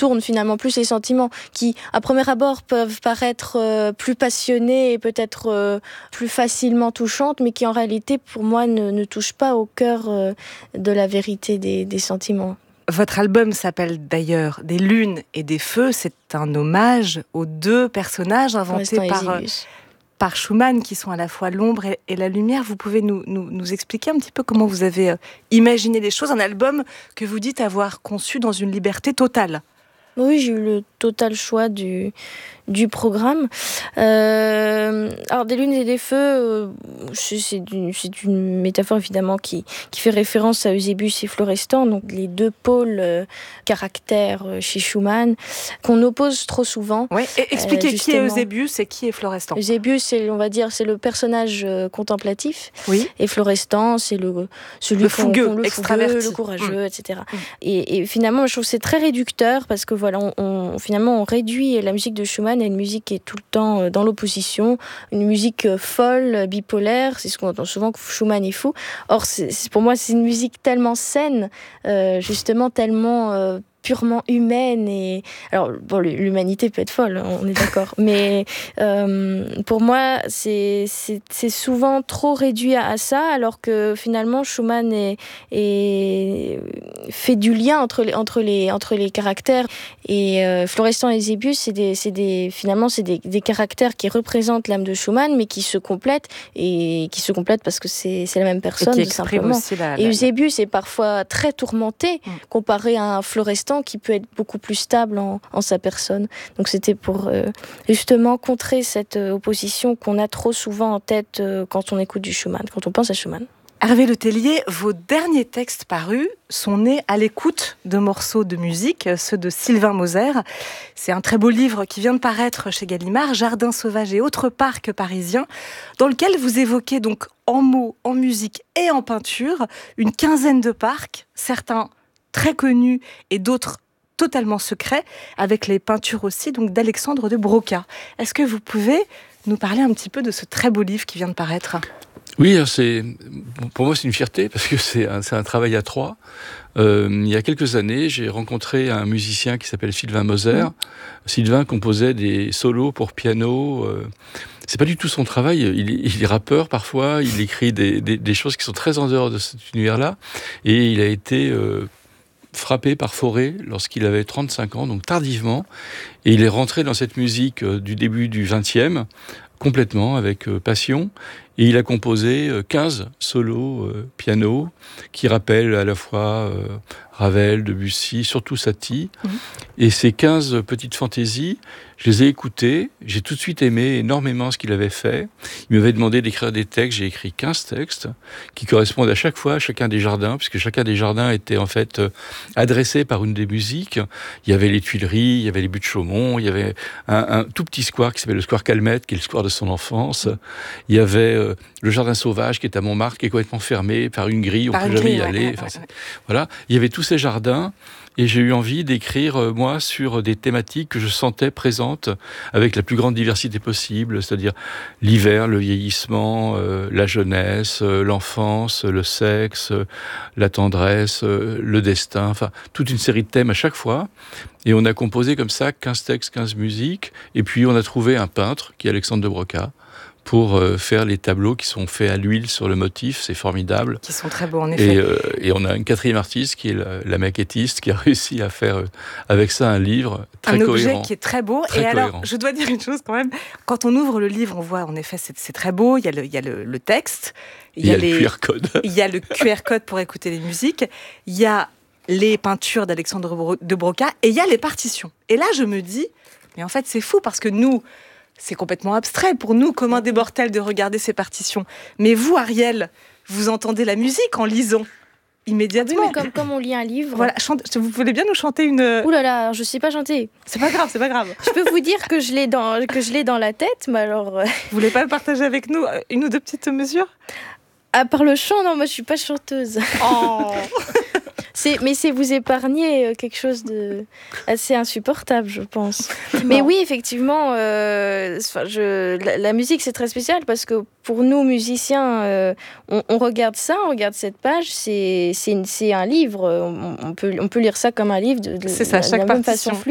retourne finalement, plus les sentiments qui, à premier abord, peuvent paraître plus passionnées et peut-être plus facilement touchantes, mais qui en réalité, pour moi, ne touchent pas au cœur de la vérité des sentiments. Votre album s'appelle d'ailleurs Des lunes et des feux. C'est un hommage aux deux personnages inventés par Schumann, qui sont à la fois l'ombre et la lumière. Vous pouvez nous expliquer un petit peu comment vous avez imaginé les choses? Un album que vous dites avoir conçu dans une liberté totale. Oui, j'ai eu le total choix du programme. Alors, Des lunes et des feux, c'est une métaphore évidemment qui fait référence à Eusébius et Florestan, donc les deux pôles caractères chez Schumann, qu'on oppose trop souvent. Oui, et expliquez qui est Eusébius et qui est Florestan. Eusébius, c'est le personnage contemplatif, oui. Et Florestan, c'est celui le fougueux, extraverti, le courageux, etc. Et finalement, je trouve que c'est très réducteur parce que voilà, finalement, on réduit la musique de Schumann à une musique qui est tout le temps dans l'opposition, une musique folle, bipolaire. C'est ce qu'on entend souvent, que Schumann est fou. Or, pour moi, c'est une musique tellement saine, justement tellement purement humaine. Et alors, bon, l'humanité peut être folle, on est d'accord, mais pour moi, c'est souvent trop réduit à ça, alors que finalement, Schumann fait du lien entre les caractères. Et Florestan et Eusébius, c'est des caractères qui représentent l'âme de Schumann, mais qui se complètent parce que c'est la même personne, tout simplement. Et Eusébius est parfois très tourmenté comparé à un Florestan qui peut être beaucoup plus stable en sa personne. Donc c'était pour justement contrer cette opposition qu'on a trop souvent en tête quand on écoute du Schumann, quand on pense à Schumann. Hervé Letellier, vos derniers textes parus sont nés à l'écoute de morceaux de musique, ceux de Sylvain Moser. C'est un très beau livre qui vient de paraître chez Gallimard, Jardins sauvages et autres parcs parisiens, dans lequel vous évoquez donc en mots, en musique et en peinture une quinzaine de parcs, certains très connus et d'autres totalement secrets, avec les peintures aussi donc d'Alexandre de Broca. Est-ce que vous pouvez nous parler un petit peu de ce très beau livre qui vient de paraître ? Oui, pour moi c'est une fierté parce que c'est un travail à trois. Il y a quelques années, j'ai rencontré un musicien qui s'appelle Sylvain Moser. Sylvain composait des solos pour piano. C'est pas du tout son travail. Il est rappeur parfois. Il écrit des choses qui sont très en dehors de cet univers-là. Et il a été frappé par Fauré lorsqu'il avait 35 ans, donc tardivement. Et il est rentré dans cette musique du début du 20e, complètement, avec passion. Et il a composé 15 solos piano qui rappellent à la fois Ravel, Debussy, surtout Satie. Et ces 15 petites fantaisies, je les ai écoutées. J'ai tout de suite aimé énormément ce qu'il avait fait. Il m'avait demandé d'écrire des textes. J'ai écrit 15 textes qui correspondent à chaque fois à chacun des jardins, puisque chacun des jardins était en fait adressé par une des musiques. Il y avait les Tuileries, il y avait les Buttes Chaumont, il y avait un tout petit square qui s'appelle le square Calmette, qui est le square de son enfance. Il y avait le jardin sauvage qui est à Montmartre, qui est complètement fermé par une grille, on ne peut jamais y aller. Voilà, il y avait tous ces jardins. Et j'ai eu envie d'écrire, moi, sur des thématiques que je sentais présentes avec la plus grande diversité possible, c'est-à-dire l'hiver, le vieillissement, la jeunesse, l'enfance, le sexe, la tendresse, le destin, enfin, toute une série de thèmes à chaque fois. Et on a composé comme ça 15 textes, 15 musiques. Et puis on a trouvé un peintre, qui est Alexandre de Broca, pour faire les tableaux qui sont faits à l'huile sur le motif, c'est formidable. Qui sont très beaux en effet. Et on a une quatrième artiste qui est la maquettiste qui a réussi à faire avec ça un livre très cohérent. Un objet qui est très beau. Et cohérent. Alors, je dois dire une chose quand même, quand on ouvre le livre, on voit en effet c'est très beau, il y a le texte, il y a le QR code. Il y a le QR code pour écouter les musiques, il y a les peintures d'Alexandre de Broca et il y a les partitions. Et là, je me dis, mais en fait c'est fou parce que nous, c'est complètement abstrait pour nous, communs des mortels, de regarder ces partitions. Mais vous, Ariel, vous entendez la musique en lisant immédiatement. Oui, mais comme on lit un livre. Voilà, vous voulez bien nous chanter une... Ouh là là, je sais pas chanter. C'est pas grave. Je peux vous dire que je l'ai dans la tête, mais alors... Vous voulez pas partager avec nous une ou deux petites mesures ? À part le chant, non, moi je suis pas chanteuse. Oh. Mais c'est vous épargner quelque chose de assez insupportable, je pense. Mais oui, effectivement, la musique c'est très spécial parce que pour nous musiciens, on regarde ça, on regarde cette page, c'est un livre. On peut lire ça comme un livre de c'est ça, chaque la même façon.